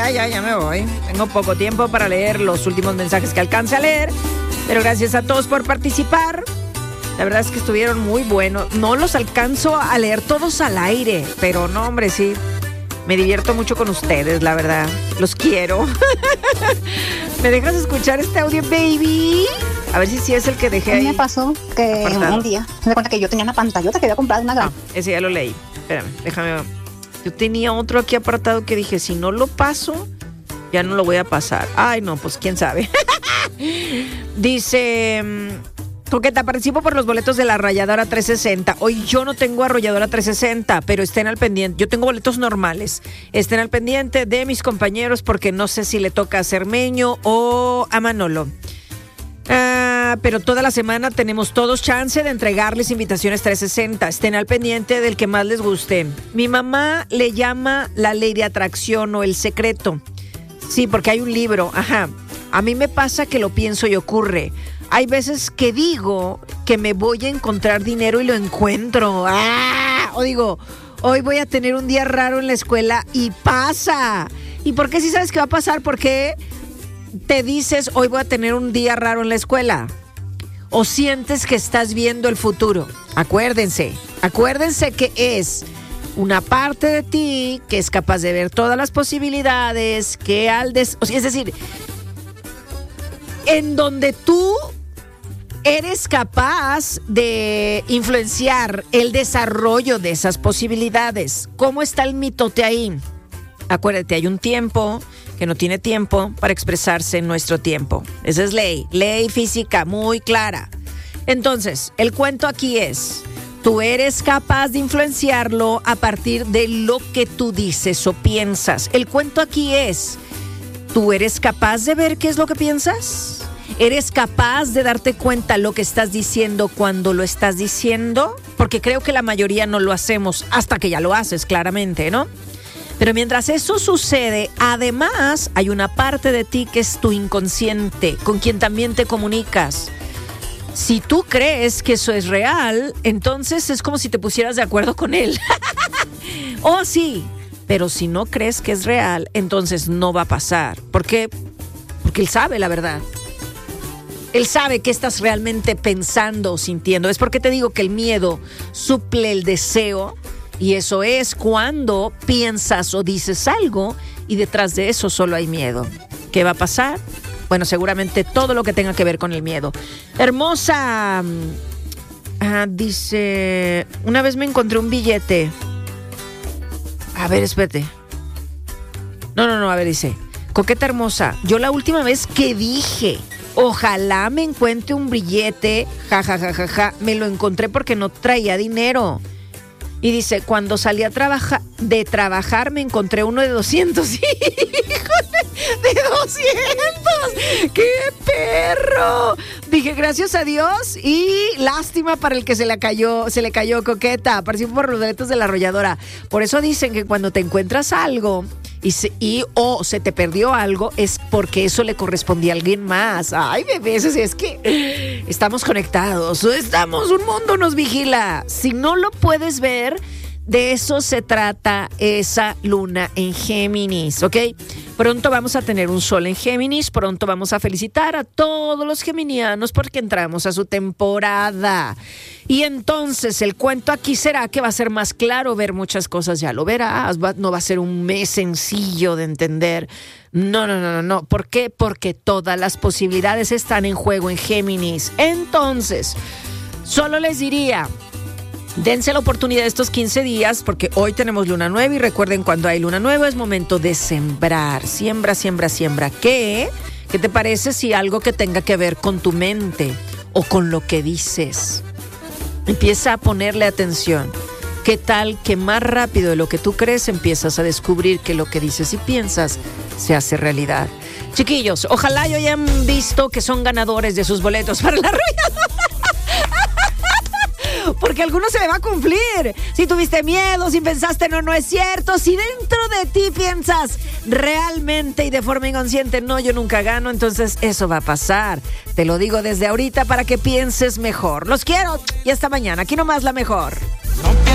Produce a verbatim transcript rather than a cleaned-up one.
ya, ya, ya me voy. Tengo poco tiempo para leer los últimos mensajes que alcance a leer, pero gracias a todos por participar. La verdad es que estuvieron muy buenos. No los alcanzo a leer todos al aire, pero no, hombre, sí. Me divierto mucho con ustedes, la verdad. Los quiero. ¿Me dejas escuchar este audio, baby? A ver si sí es el que dejé A mí ahí. me pasó que apartado. un día me di cuenta que yo tenía una pantallota que había comprado una gran. Ah, ese ya lo leí. Espérame, déjame ver. Yo tenía otro aquí apartado que dije, si no lo paso, ya no lo voy a pasar. Ay, no, pues quién sabe. Dice... Coqueta, participo por los boletos de la Arrolladora trescientos sesenta. Hoy yo no tengo Arrolladora trescientos sesenta, pero estén al pendiente. Yo tengo boletos normales. Estén al pendiente de mis compañeros porque no sé si le toca a Cermeño o a Manolo. Ah, pero toda la semana tenemos todos chance de entregarles invitaciones trescientos sesenta. Estén al pendiente del que más les guste. Mi mamá le llama La Ley de Atracción o El Secreto. Sí, porque hay un libro. Ajá. A mí me pasa que lo pienso y ocurre. Hay veces que digo que me voy a encontrar dinero y lo encuentro. ¡Ah! O digo, hoy voy a tener un día raro en la escuela y pasa. ¿Y por qué si sabes que va a pasar? Porque te dices, hoy voy a tener un día raro en la escuela. O sientes que estás viendo el futuro. Acuérdense, acuérdense que es una parte de ti que es capaz de ver todas las posibilidades, que al des... o sea, es decir, en donde tú eres capaz de influenciar el desarrollo de esas posibilidades. ¿Cómo está el mitote ahí? Acuérdate, hay un tiempo que no tiene tiempo para expresarse en nuestro tiempo. Esa es ley, ley física muy clara. Entonces, el cuento aquí es, tú eres capaz de influenciarlo a partir de lo que tú dices o piensas. El cuento aquí es, ¿tú eres capaz de ver qué es lo que piensas? ¿Eres capaz de darte cuenta lo que estás diciendo cuando lo estás diciendo? Porque creo que la mayoría no lo hacemos hasta que ya lo haces, claramente, ¿no? Pero mientras eso sucede, además hay una parte de ti que es tu inconsciente, con quien también te comunicas. Si tú crees que eso es real, entonces es como si te pusieras de acuerdo con él. Oh, sí. Pero si no crees que es real, entonces no va a pasar. ¿Por qué? Porque él sabe la verdad. Él sabe qué estás realmente pensando o sintiendo. Es porque te digo que el miedo suple el deseo. Y eso es cuando piensas o dices algo y detrás de eso solo hay miedo. ¿Qué va a pasar? Bueno, seguramente todo lo que tenga que ver con el miedo. Hermosa. Ah, dice, una vez me encontré un billete. A ver, espérate. No, no, no, a ver, dice. Coqueta hermosa, yo la última vez que dije, ojalá me encuentre un billete, ja, ja, ja, ja, ja, me lo encontré porque no traía dinero. Y dice, cuando salí a trabajar, de trabajar me encontré uno de doscientos. ¡Híjole! ¡De doscientos! ¡Qué perro! Dije, gracias a Dios y lástima para el que se le cayó, se le cayó, Coqueta. Participo por los boletos de la Arrolladora. Por eso dicen que cuando te encuentras algo y, se, y o se te perdió algo, es porque eso le correspondía a alguien más. Ay, bebés, es que estamos conectados. Estamos, un mundo nos vigila. Si no lo puedes ver, de eso se trata esa luna en Géminis, ¿ok? Pronto vamos a tener un sol en Géminis, pronto vamos a felicitar a todos los geminianos porque entramos a su temporada. Y entonces el cuento aquí será que va a ser más claro ver muchas cosas, ya lo verás, va, no va a ser un mes sencillo de entender. No, no, no, no, no. ¿Por qué? Porque todas las posibilidades están en juego en Géminis. Entonces, solo les diría, dense la oportunidad de estos quince días porque hoy tenemos luna nueva y recuerden, cuando hay luna nueva es momento de sembrar. Siembra, siembra, siembra. ¿Qué? ¿Qué te parece si algo que tenga que ver con tu mente o con lo que dices? Empieza a ponerle atención. ¿Qué tal que más rápido de lo que tú crees empiezas a descubrir que lo que dices y piensas se hace realidad? Chiquillos, ojalá y hayan visto que son ganadores de sus boletos para la Arrolladora. Porque a algunos se le va a cumplir. Si tuviste miedo, si pensaste no, no es cierto, si dentro de ti piensas realmente y de forma inconsciente, no, yo nunca gano, entonces eso va a pasar. Te lo digo desde ahorita para que pienses mejor. Los quiero y hasta mañana. Aquí nomás la mejor.